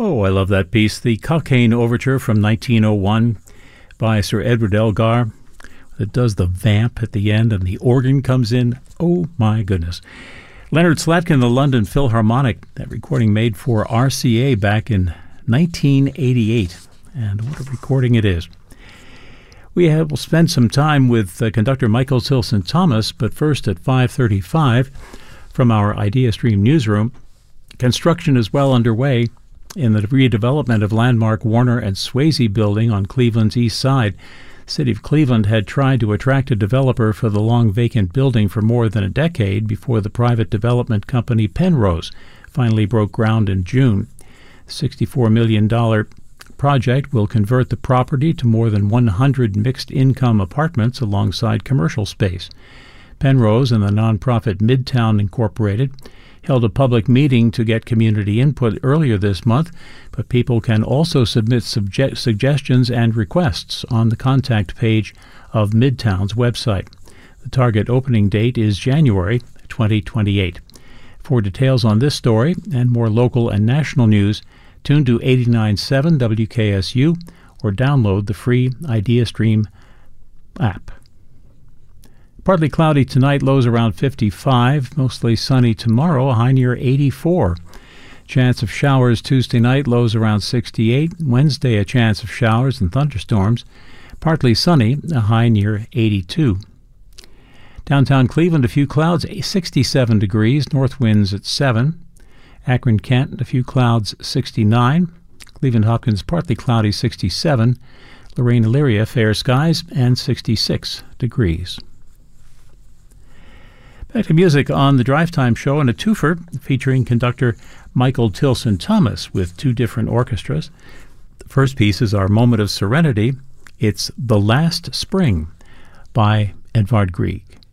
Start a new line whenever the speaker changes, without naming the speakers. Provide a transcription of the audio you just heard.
Oh, I love that piece. The Cockaigne Overture from 1901 by Sir Edward Elgar. It does the vamp at the end and the organ comes in. Oh, my goodness. Leonard Slatkin, the London Philharmonic, that recording made for RCA back in 1988. And what a recording it is. We'll spend some time with conductor Michael Tilson Thomas, but first at 5:35 from our IdeaStream newsroom, construction is well underway in the redevelopment of landmark Warner and Swayze building on Cleveland's east side. The city of Cleveland had tried to attract a developer for the long vacant building for more than a decade before the private development company Penrose finally broke ground in June. The $64 million project will convert the property to more than 100 mixed-income apartments alongside commercial space. Penrose and the nonprofit Midtown Incorporated held a public meeting to get community input earlier this month, but people can also submit suggestions and requests on the contact page of Midtown's website. The target opening date is January 2028. For details on this story and more local and national news, tune to 89.7 WKSU or download the free IdeaStream app. Partly cloudy tonight, lows around 55. Mostly sunny tomorrow, a high near 84. Chance of showers Tuesday night, lows around 68. Wednesday, a chance of showers and thunderstorms. Partly sunny, a high near 82. Downtown Cleveland, a few clouds, 67 degrees. North winds at 7. Akron, Kent, a few clouds, 69. Cleveland Hopkins, partly cloudy, 67. Lorraine, Elyria, fair skies, and 66 degrees. Back to music on the Drive Time Show and a twofer featuring conductor Michael Tilson Thomas with two different orchestras. The first piece is our Moment of Serenity. It's The Last Spring by Edvard Grieg.